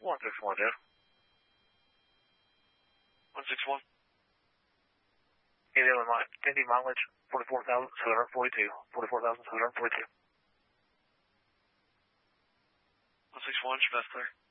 161, Jeff. 161. Indy mileage 44,742. 44,742. 161, best clear.